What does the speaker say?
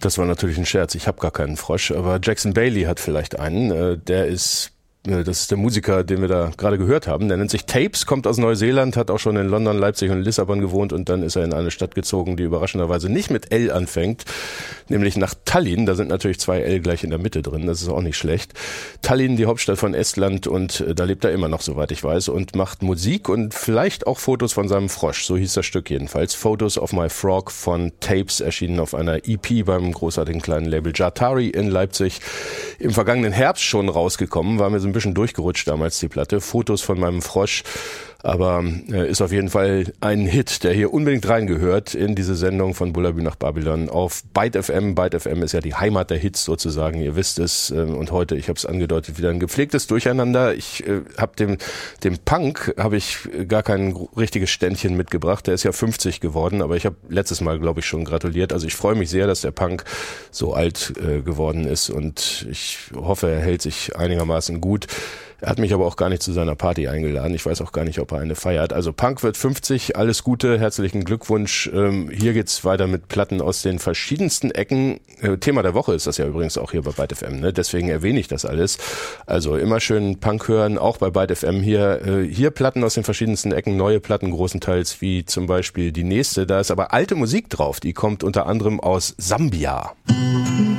Das war natürlich ein Scherz. Ich habe gar keinen Frosch, aber Jackson Bailey hat vielleicht einen. Das ist der Musiker, den wir da gerade gehört haben. Der nennt sich Tapes, kommt aus Neuseeland, hat auch schon in London, Leipzig und Lissabon gewohnt und dann ist er in eine Stadt gezogen, die überraschenderweise nicht mit L anfängt, nämlich nach Tallinn. Da sind natürlich 2 L gleich in der Mitte drin, das ist auch nicht schlecht. Tallinn, die Hauptstadt von Estland, und da lebt er immer noch, soweit ich weiß, und macht Musik und vielleicht auch Fotos von seinem Frosch. So hieß das Stück jedenfalls. Photos of My Frog von Tapes, erschienen auf einer EP beim großartigen kleinen Label Jatari in Leipzig. Im vergangenen Herbst schon rausgekommen, war mir so ein bisschen durchgerutscht damals die Platte. Fotos von meinem Frosch, aber ist auf jeden Fall ein Hit, der hier unbedingt reingehört in diese Sendung von Bullabü nach Babylon auf Byte FM. Byte FM ist ja die Heimat der Hits sozusagen, ihr wisst es. Und heute, ich habe es angedeutet, wieder ein gepflegtes Durcheinander. Ich habe dem Punk habe ich gar kein richtiges Ständchen mitgebracht. Der ist ja 50 geworden, aber ich habe letztes Mal, glaube ich, schon gratuliert. Also ich freue mich sehr, dass der Punk so alt geworden ist und ich hoffe, er hält sich einigermaßen gut. Er hat mich aber auch gar nicht zu seiner Party eingeladen. Ich weiß auch gar nicht, ob er eine feiert. Also Punk wird 50, alles Gute, herzlichen Glückwunsch. Hier geht's weiter mit Platten aus den verschiedensten Ecken. Thema der Woche ist das ja übrigens auch hier bei Byte FM, ne? Deswegen erwähne ich das alles. Also immer schön Punk hören, auch bei Byte FM hier. Hier Platten aus den verschiedensten Ecken, neue Platten großenteils, wie zum Beispiel die nächste. Da ist aber alte Musik drauf, die kommt unter anderem aus Sambia.